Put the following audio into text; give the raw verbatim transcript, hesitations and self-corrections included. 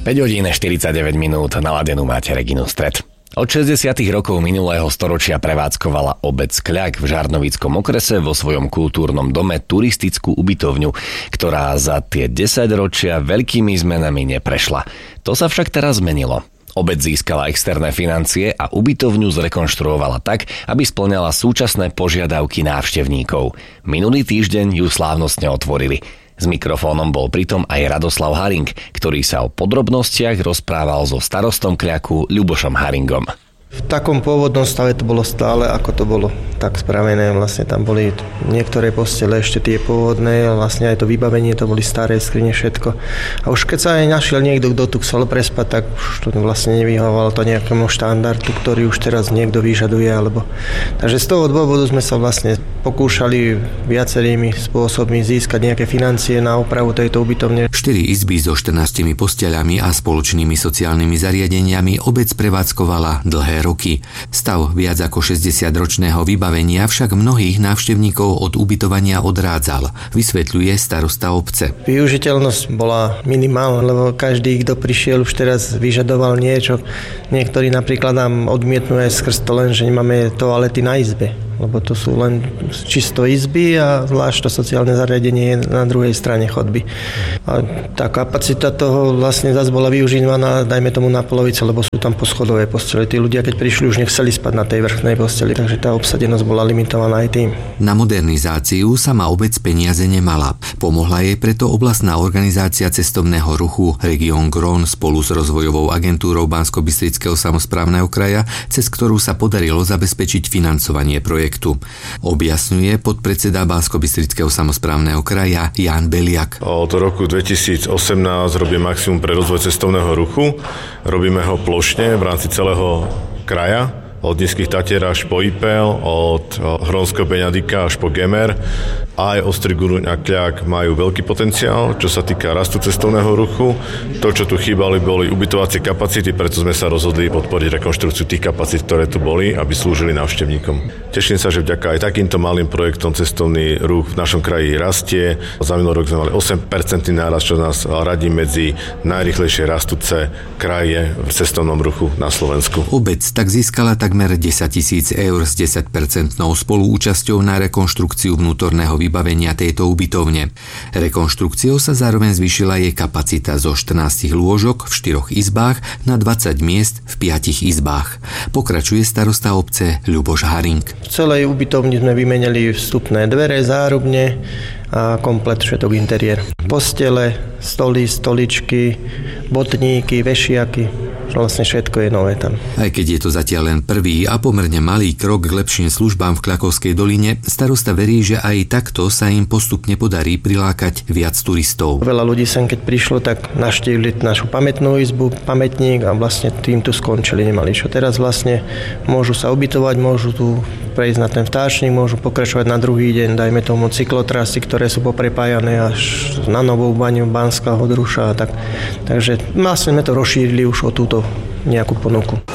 päť hodín štyridsaťdeväť minút, naladenú máte Reginu Stred. Od šesťdesiatych rokov minulého storočia prevádzkovala obec Kľak v Žarnovickom okrese vo svojom kultúrnom dome turistickú ubytovňu, ktorá za tie desaťročia veľkými zmenami neprešla. To sa však teraz zmenilo. Obec získala externé financie a ubytovňu zrekonštruovala tak, aby spĺňala súčasné požiadavky návštevníkov. Minulý týždeň ju slávnostne otvorili. S mikrofónom bol pritom aj Radoslav Haring, ktorý sa o podrobnostiach rozprával so starostom Kľaku Ľubošom Haringom. V takom pôvodnom stave to bolo stále, ako to bolo tak spravené. Vlastne tam boli niektoré postele ešte tie pôvodné, vlastne aj to vybavenie, to boli staré skrine, všetko. A už keď sa aj našiel niekto, kto tu chcel prespať, tak už to vlastne nevyhovovalo to nejakému štandardu, ktorý už teraz niekto vyžaduje. Alebo... Takže z toho dôvodu sme sa vlastne pokúšali viacerými spôsobmi získať nejaké financie na opravu tejto ubytovne. štyri izby so štrnástimi posteľami a spoločnými sociálnymi zariadeniami obec prevádzkovala dlhé roky. Stav viac ako šesťdesiatročného vybavenia však mnohých návštevníkov od ubytovania odrádzal, vysvetľuje starosta obce. Využiteľnosť bola minimálna, lebo každý, kto prišiel, už teraz vyžadoval niečo. Niektorí napríklad nám odmietnú aj skrz to len, že nemáme toalety na izbe, lebo to sú len čisto izby a zvlášť to sociálne zariadenie je na druhej strane chodby. A tá kapacita toho vlastne zase bola využívaná, dajme tomu na polovice, lebo sú tam poschodové postele. Tí ľudia, keď prišli, už nechceli spať na tej vrchnej posteli, takže tá obsadenosť bola limitovaná aj tým. Na modernizáciu sama obec peniaze nemala. Pomohla jej preto oblastná organizácia cestovného ruchu Region Grón spolu s rozvojovou agentúrou Banskobystrického samosprávneho kraja, cez ktorú sa podarilo zabezpečiť financovanie projektu. Objasňuje podpredseda Banskobystrického samosprávneho kraja Ján Beliak. Od roku dvetisícosemnásť robíme maximum pre rozvoj cestovného ruchu. Robíme ho plošne v rámci celého kraja, od Nízkych Tatier až po Ipel, od Hronského Beňadika až po Gemer. Aj Ostriguruň a Kľak majú veľký potenciál, čo sa týka rastu cestovného ruchu. To, čo tu chýbali, boli ubytovacie kapacity, preto sme sa rozhodli podporiť rekonštrukciu tých kapacít, ktoré tu boli, aby slúžili návštevníkom. Teším sa, že vďaka aj takýmto malým projektom cestovný ruch v našom kraji rastie. Za minulý rok sme mali osem percent nárast, čo nás radí medzi najrýchlejšie rastúce kraje v cestovnom ruchu na Slovensku. Obec tak získala takmer desaťtisíc eur s desaťpercentnou spoluúčasťou na rekonštrukciu vnútorného vybavenia tejto ubytovne. Rekonštrukciou sa zároveň zvýšila jej kapacita zo štrnásť lôžok v štyroch izbách na dvadsať miest v piatich izbách. Pokračuje starosta obce Ľuboš Haring. V celej ubytovni sme vymenili vstupné dvere, zárubne a komplet všetok interiér. Postele, stoly, stoličky, botníky, vešiaky. Vlastne všetko je nové tam. Aj keď je to zatiaľ len prvý a pomerne malý krok k lepším službám v Kľakovskej doline, starosta verí, že aj takto sa im postupne podarí prilákať viac turistov. Veľa ľudí sem, keď prišlo, tak navštívili našu pamätnú izbu, pamätník a vlastne tým tu skončili, nemali čo. Teraz vlastne môžu sa ubytovať, môžu tu prejsť na ten vtáčnik, môžu pokračovať na druhý deň, dajme tomu cyklotrasy, ktoré sú poprepájané až na Novú Baňu, Banská Hodruša a tak. Takže vlastne sme to rozšírili už o túto nejakú ponuku.